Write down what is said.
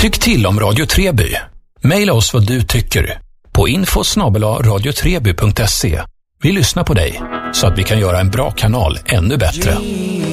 Tyck till om Radio Treby. Maila oss vad du tycker på info@radiotreby.se. Vi lyssnar på dig så att vi kan göra en bra kanal ännu bättre.